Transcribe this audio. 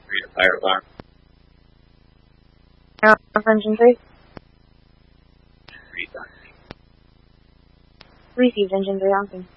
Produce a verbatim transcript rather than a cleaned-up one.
Read a fire alarm. Alpha Engine three. Read that. Received Engine three, Alpha.